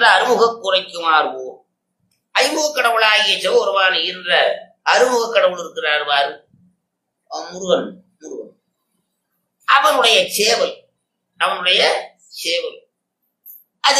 அறுமுக குறைக்குமாறுவோம். ஐமுக கடவுளாகிய சிவபெருமான் என்ற அறுமுக கடவுள் இருக்கிறார் பாரு, முருகன். முருகன் அவனுடைய சேவல், அவனுடைய சேவல். அது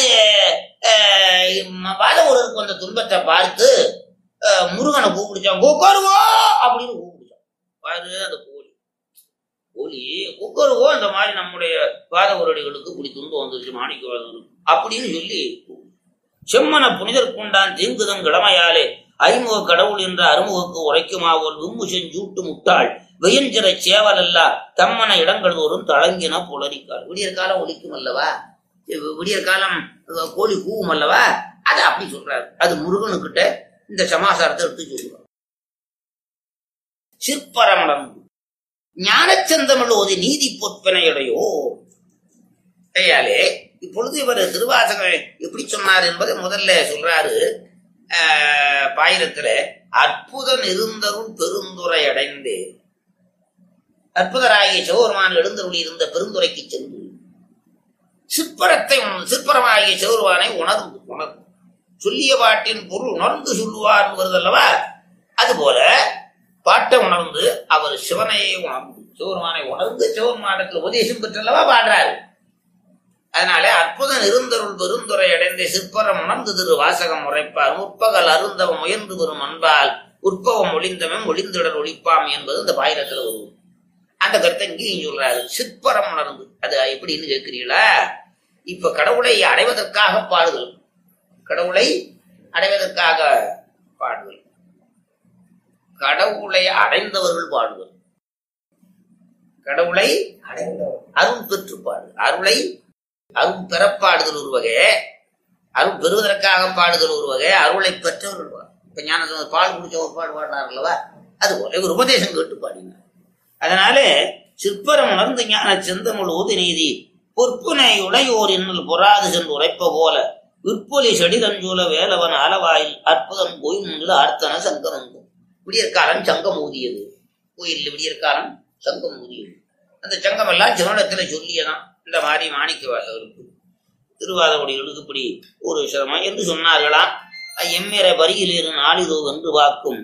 பாதவருக்கு வந்த துன்பத்தை பார்த்து முருகனை கூப்பிடுச்சான். கொக்கருவோ அப்படின்னு கூப்பிடுச்சான் பாரு. அந்த கோழி கோழி கொக்கருவோ, இந்த மாதிரி நம்முடைய பாதவரடிகளுக்கு இப்படி துன்பம் வந்துருச்சு மாணிக்கவாதவருக்கு அப்படின்னு சொல்லி செம்மன புனிதர் கொண்டான் தீங்குதம் கிழமையாலே ஐமுக கடவுள் என்ற அறுமுகக்கு உரைக்குமாவோல் விம்மு செஞ்சூட்டு முட்டாள் வெயஞ்சிற சேவல் அல்ல தம்மன இடங்கள் தோறும் தளங்கின புலரிக்கால். விடியற் காலம் ஒலிக்கும் அல்லவா, விடியற் காலம் கோழி கூவும் அல்லவா, அது அப்படி சொல்றாரு. அது முருகனுக்கிட்ட இந்த சமாசாரத்தை எடுத்து சொல்லுவார். சிற்பரமணம் ஞானச்சந்தமிழ் ஓதி நீதி பொற்பனையுடையோ கையாலே. இப்பொழுது இவர் திருவாசகம் எப்படி சொன்னார் என்பதை முதல்ல சொல்றாரு. பாயிரத்துல அற்புதம் இருந்தருள் பெருந்துரை அடைந்து, அற்புதராகிய சிவபெருமான் எழுந்தருள் இருந்த பெருந்துரைக்கு சென்று சிற்பரமாகிய சிவபெருமானை உணர்ந்து சொல்லிய பாட்டின் பொருள் உணர்ந்து சொல்லுவார் வருதல்லவா, அதுபோல பாட்டை உணர்ந்து அவர் சிவனையே உணர்ந்து சிவபெருமானை உணர்ந்து சிவபெருமானத்தில் உபதேசம் பெற்றல்லவா பாடுறாரு. அதனால அற்புதம் இருந்தருள் பெருந்துரை அடைந்த சிற்பரம் உணர்ந்து திரு வாசகம் உரைப்பார். முற்பகல் அருந்தவம் முயன்று வரும் அன்பால் உற்பவம் ஒளிந்தவன் ஒளிந்திடர் ஒளிப்பாம் என்பது இந்த பாயிரத்துல வரும். அந்த கருத்தை இங்கேயும் சொல்றாரு. சிற்பரம் உணர்ந்து, அது எப்படின்னு கேட்கிறீங்களா? இப்ப கடவுளை அடைவதற்காக பாடுதல், கடவுளை அடைவதற்காக பாடுதல், கடவுளை அடைந்தவர்கள் பாடுதல், கடவுளை அடைந்தவர் அருள் பெற்று பாடு, அருளை அருள் பெறப்பாடுதல் ஒரு வகை, அருள் பெறுவதற்காக பாடுதல் ஒரு வகை, அருளை பெற்றவர்கள் பாடு. இப்ப ஞான பால் குடிச்ச ஒரு பாடு பாடுறாருல்லவா, அது போல ஒரு உபதேசம் கேட்டு பாடினார். அதனால சிற்பரம் உணர்ந்து ஞான செந்தமிழ் ஓதி நீதி பொற்புனை உடையோர் இன்னல் பொறாது சென்று உரைப்ப போல விற்பொலி செடிதஞ்சூல வேலவன் ஆலவாயில் அற்புதம் கோயில் ஆர்த்தன சங்கம். விடியற்காலம் சங்கம் ஊதியது, கோயில் விடியற்காலம் சங்கம் ஊதியது. அந்த சங்கம் எல்லாம் சிவனிடத்துல சொல்லியதான். இந்த மாதிரி மாணிக்கவாசகருக்கு திருவாதகுடிகளுக்கு இப்படி ஒரு சிரமம் என்று சொன்னார்களாம். எம்மிற வரியிலேறு நாளிதோ என்று வாக்கும்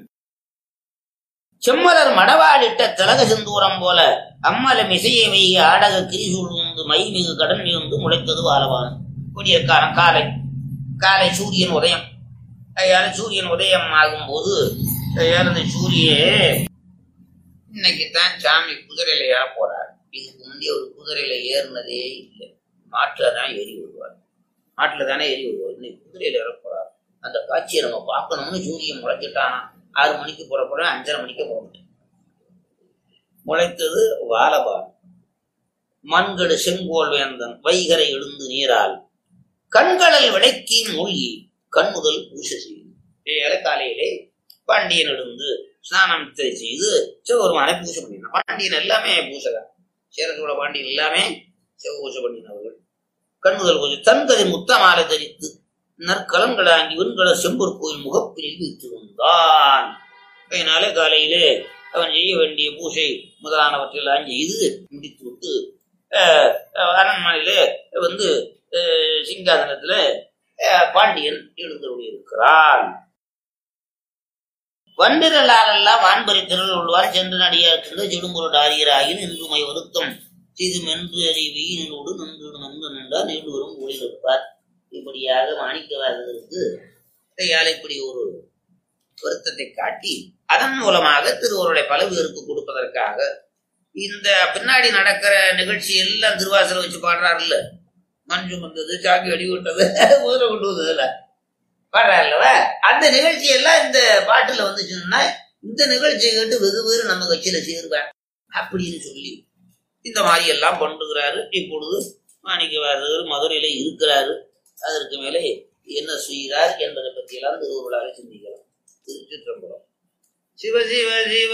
செம்மலர் மடவாடிட்ட திலக செந்தூரம் போல அம்மல மிசையை வைகி ஆடக கிரிசூழ் வந்து மை மிகு கடன் இருந்து முளைத்தது வாழவான். விடியற்காலம் காலை காலை சூரியன் உதயம். சூரியன் உதயம் ஆகும்போது இந்த சூரிய இன்னைக்குத்தான் சாமி குதிரையில ஏற போறார். இதுக்கு முந்தைய ஒரு குதிரையில ஏறினதே இல்லை, மாட்டுல தான் ஏறி வருவார், மாட்டுல தானே ஏறி வருவார். இன்னைக்கு குதிரையில ஏற போறார். அந்த காட்சியை நம்ம பார்க்கணும்னு சூரியன் முளைச்சிட்டானா 6 மணிக்கு புறப்பட 5:30 மணிக்கு புறப்பட்டேன். முளைத்தது வாழபான். மண்கடு செங்கோல் வேந்தன் வைகரை எழுந்து நீரால் கண்களல் விளக்கி மூழ்கி கண்முதல் பூசை செய்யும். காலையிலே பாண்டியன் எழுந்து ஸ்நானம் செய்து சிவபெருமானை பூசை பண்ணினான். பாண்டியன் எல்லாமே பூசைதான், சேரத்தோட பாண்டியன் எல்லாமே சிவ பூசை பண்ணினவர்கள். கண்முதல் பூஜை தன்கதை முத்தமாலை தரித்து நற்கலன்களாங்கி வெண்கல செம்பூர் கோயில் முகப்பினில் வைத்து வந்தான். அதனாலே காலையிலே அவன் செய்ய வேண்டிய பூசை முதலானவற்றெல்லாம் செய்து முடித்து விட்டு அரண்மனையிலே வந்து சிங்காதனத்துல பாண்டியன் எழுந்தருளி இருக்கிறான். வண்டிரலாரெல்லாம் வான்பரி திரள் உள்ளவாறு சென்று நடிகார்க்கின்ற செடும்பொருள் ஆரியராகின் இன்றுமை வருத்தம் செய்து மென்று அறி வெயினோடு நின்று நன்று நின்றார் நீண்டு வரும் ஒளியில் இருப்பார். இப்படியாக மாணிக்கவாசகருக்கு இப்படி ஒரு வருத்தத்தை காட்டி அதன் மூலமாக திருவருளை பல பேருக்கு கொடுப்பதற்காக இந்த பின்னாடி நடக்கிற நிகழ்ச்சி எல்லாம் திருவாசலை வச்சு பாடுறாருல்ல. மஞ்சு வந்தது, சாக்கி அடி விட்டது, குதிரை கொண்டு வந்ததுல பாடுறாருல்லவா, அந்த நிகழ்ச்சி எல்லாம் இந்த பாட்டுல வந்துச்சுன்னா இந்த நிகழ்ச்சியை கேட்டு வெகு பேரு நம்ம கட்சியில சேருவேன் அப்படின்னு சொல்லி இந்த மாதிரி எல்லாம் பண்ணுகிறாரு. இப்பொழுது மாணிக்கவாசகர் மதுரையில இருக்கிறாரு. அதற்கு மேலே என்ன செய்கிறார் என்பதை பற்றியெல்லாம் திருவருளாக சிந்திக்கலாம். திருச்சிற்றம்பலம். சிவ சிவ சிவ